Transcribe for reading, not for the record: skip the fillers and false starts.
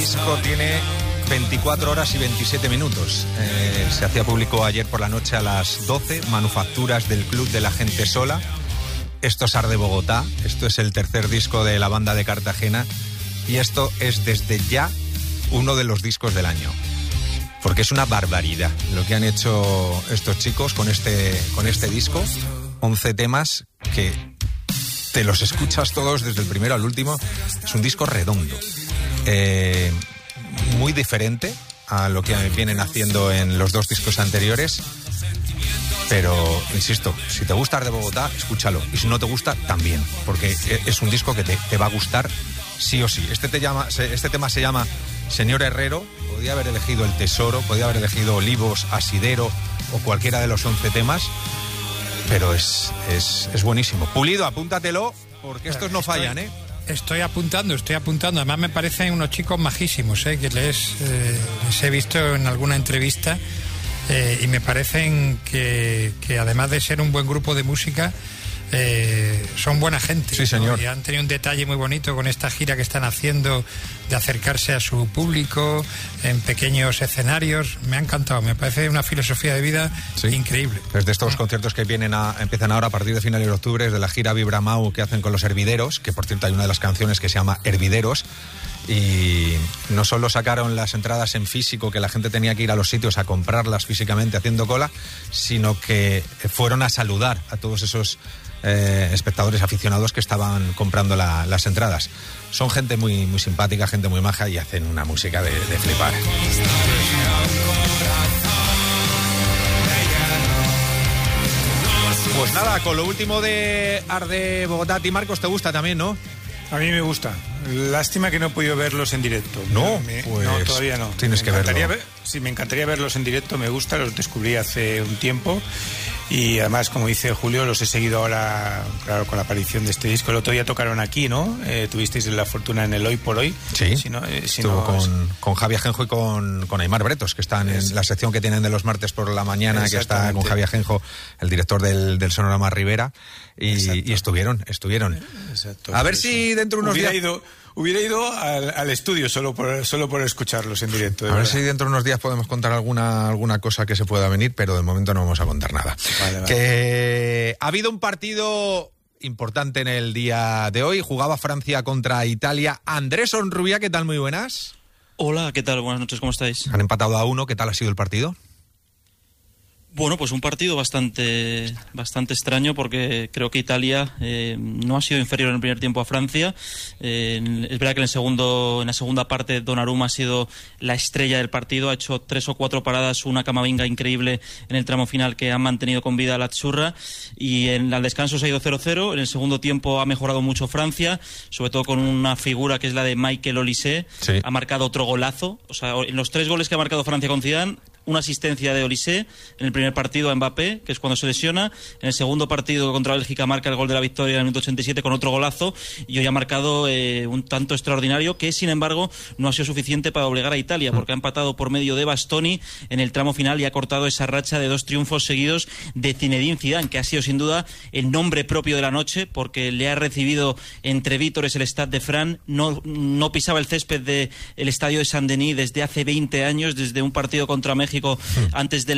disco tiene 24 horas y 27 minutos. Se hacía público ayer por la noche a las 12, Manufacturas del Club de la Gente Sola. Esto es Arde Bogotá, esto es el tercer disco de la banda de Cartagena y esto es desde ya uno de los discos del año. Porque es una barbaridad lo que han hecho estos chicos con este disco. 11 temas que te los escuchas todos desde el primero al último. Es un disco redondo. Muy diferente a lo que vienen haciendo en los dos discos anteriores. Pero, insisto, si te gusta Arde Bogotá, escúchalo. Y si no te gusta, también. Porque es un disco que te va a gustar sí o sí. Este tema se llama Señor Herrero. Podía haber elegido El Tesoro, podía haber elegido Olivos, Asidero o cualquiera de los 11 temas. Pero es buenísimo. Pulido, apúntatelo, porque estos no fallan, ¿eh? Estoy apuntando. Además me parecen unos chicos majísimos, que les he visto en alguna entrevista y me parecen que además de ser un buen grupo de música, son buena gente. Sí, señor. ¿no? Y han tenido un detalle muy bonito con esta gira que están haciendo de acercarse a su público en pequeños escenarios. Me ha encantado, me parece una filosofía de vida increíble. Desde estos conciertos que empiezan ahora a partir de finales de octubre, desde la gira Vibramau que hacen con los Hervideros, que por cierto hay una de las canciones que se llama Hervideros. Y no solo sacaron las entradas en físico, que la gente tenía que ir a los sitios a comprarlas físicamente haciendo cola, sino que fueron a saludar a todos esos espectadores aficionados que estaban comprando las entradas. Son gente muy, muy simpática, gente muy maja y hacen una música de flipar. Pues nada, con lo último de Arde Bogotá, a ti, Marcos, te gusta también, ¿no? A mí me gusta. Lástima que no he podido verlos en directo. No, no, todavía no. Tienes que verlo. Sí, me encantaría verlos en directo, me gusta, los descubrí hace un tiempo y además, como dice Julio, los he seguido ahora, claro, con la aparición de este disco. El otro día tocaron aquí, ¿no? Tuvisteis la fortuna en el Hoy por Hoy. Sí, estuvo con Javi Ajenjo y con Aimar Bretos, que están en la sección que tienen de los martes por la mañana, que está con Javi Ajenjo, el director del Sonorama Rivera, y estuvieron. Exacto. A ver si dentro de unos días... Hubiera ido al estudio solo por escucharlos en directo. A ver si dentro de unos días podemos contar alguna cosa que se pueda venir, pero de momento no vamos a contar nada. Vale. Que ha habido un partido importante en el día de hoy. Jugaba Francia contra Italia. Andrés Onrubia, ¿qué tal? Muy buenas. Hola, ¿qué tal? Buenas noches, ¿cómo estáis? Han empatado a 1. ¿Qué tal ha sido el partido? Bueno, pues un partido bastante extraño porque creo que Italia no ha sido inferior en el primer tiempo a Francia. Es verdad que en la segunda parte Donnarumma ha sido la estrella del partido, ha hecho 3 o 4 paradas, una Camavinga increíble en el tramo final que han mantenido con vida a la Azzurra, y al descanso se ha ido 0-0. En el segundo tiempo ha mejorado mucho Francia, sobre todo con una figura que es la de Michael Olise. Sí. Ha marcado otro golazo, o sea, en los 3 goles que ha marcado Francia con Zidane, una asistencia de Olise en el primer partido a Mbappé, que es cuando se lesiona. En el segundo partido contra Bélgica marca el gol de la victoria en el minuto 87 con otro golazo, y hoy ha marcado un tanto extraordinario que, sin embargo, no ha sido suficiente para obligar a Italia, porque ha empatado por medio de Bastoni en el tramo final y ha cortado esa racha de 2 triunfos seguidos de Zinedine Zidane, que ha sido sin duda el nombre propio de la noche, porque le ha recibido entre vítores el Stade de France. No pisaba el césped del estadio de Saint-Denis desde hace 20 años, desde un partido contra México antes del